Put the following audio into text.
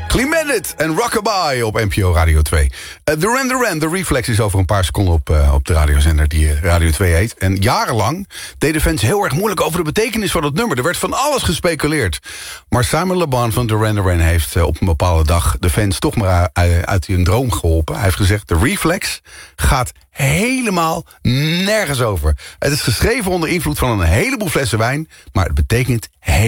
Clean en Rockabye op NPO Radio 2. Duran, de Reflex is over een paar seconden op de radiozender die Radio 2 heet. En jarenlang deden fans heel erg moeilijk over de betekenis van het nummer. Er werd van alles gespeculeerd. Maar Simon Le Bon van Duran heeft op een bepaalde dag de fans toch maar uit hun droom geholpen. Hij heeft gezegd, de Reflex gaat helemaal nergens over. Het is geschreven onder invloed van een heleboel flessen wijn, maar het betekent